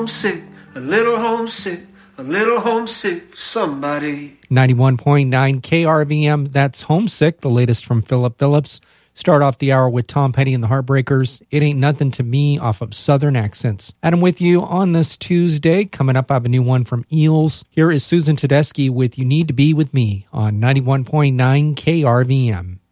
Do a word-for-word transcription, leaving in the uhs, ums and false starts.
homesick, a little homesick, a little homesick for somebody. ninety-one point nine K R V M, that's Homesick, the latest from Philip Phillips. Start off the hour with Tom Petty and the Heartbreakers. It Ain't Nothing to Me off of Southern Accents. And I'm with you on this Tuesday. Coming up, I have a new one from Eels. Here is Susan Tedeschi with You Need to Be With Me on ninety-one point nine K R V M.